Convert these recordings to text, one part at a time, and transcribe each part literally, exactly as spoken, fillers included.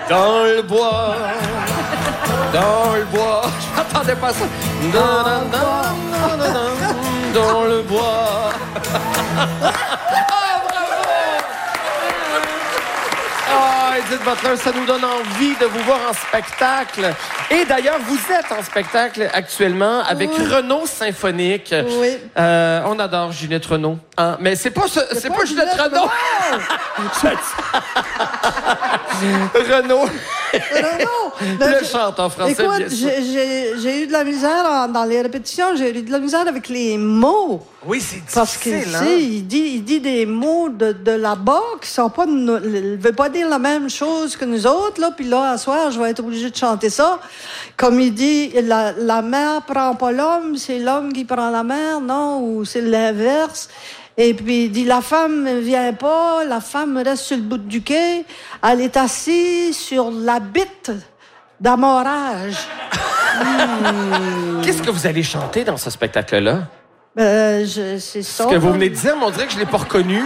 Dans le bois, dans le bois. Je m'attendais pas à ça. Dans, dans, dans, dans, dans, dans le bois. Ah, bravo! Ah, Edith Butler, ça nous donne envie de vous voir en spectacle. Et d'ailleurs, vous êtes en spectacle actuellement avec Oui. Renaud Symphonique. Oui. Euh, on adore Ginette Renaud. Hein? Mais c'est pas, ce, c'est pas, pas Ginette Renaud. Renaud. Renaud. Le chante en français, Écoute, bien sûr. j'ai- j'ai j'ai eu de la misère en- dans les répétitions. J'ai eu de la misère avec les mots. Oui, c'est Parce que, difficile, tu hein? sais, il dit, il dit des mots de, de là-bas qui sont pas... Ne veut pas dire la même chose que nous autres, là. Puis là, à soir, je vais être obligée de chanter ça. Comme il dit, la, la mer prend pas l'homme, c'est l'homme qui prend la mer, non? Ou c'est l'inverse. Et puis, il dit, la femme ne vient pas, la femme reste sur le bout du quai, elle est assise sur la bite d'amorage. Qu'est-ce que vous allez chanter dans ce spectacle-là? Ben, je- c'est ça. Ce que vous là. venez de dire, mais on dirait que je ne l'ai pas reconnu.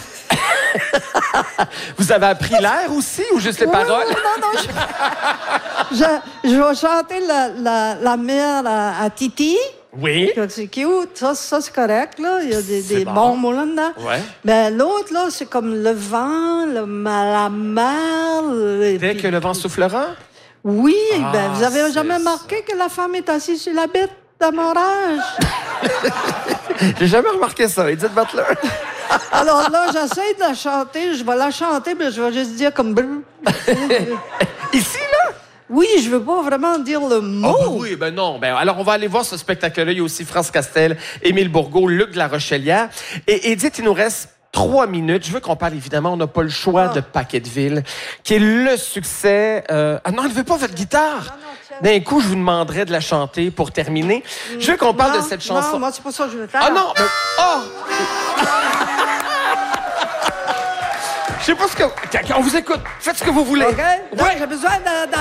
Vous avez appris l'air aussi ou juste les Oui, paroles? oui, non, non, je, je, je vais chanter la, la, la mère à, à Titi. Oui. C'est cute. Ça, ça c'est correct, là. Il y a des, C'est des bon. bons mots là-dedans. Ouais. Ben, l'autre, là, c'est comme le vent, le, la mer. et Dès puis- que le vent soufflera? Oui, Ah, ben, vous avez c'est jamais ça. remarqué que la femme est assise sur la bête d'amorage? J'ai jamais remarqué ça, Edith Butler. Alors là, j'essaie de la chanter. Je vais la chanter, mais je vais juste dire comme... brr. Ici, là? Oui, je veux pas vraiment dire le mot. Oh, ben oui, ben non. Ben, alors, on va aller voir ce spectacle-là. Il y a aussi France Castel, Émile Bourgault, Luc de la Rochelière. Et Edith, il nous reste trois minutes. Je veux qu'on parle, évidemment, on n'a pas le choix Ah. de Paquetteville, qui est le succès... euh, Ah non, enlevez pas votre guitare! D'un coup, je vous demanderais de la chanter pour terminer. Je veux qu'on parle Non, de cette chanson. Non, moi, c'est pas ça que je veux faire. Ah non! Ben... Oh! Je sais pas ce que... On vous écoute. Faites ce que vous voulez. OK? Donc, Ouais. j'ai besoin de... de-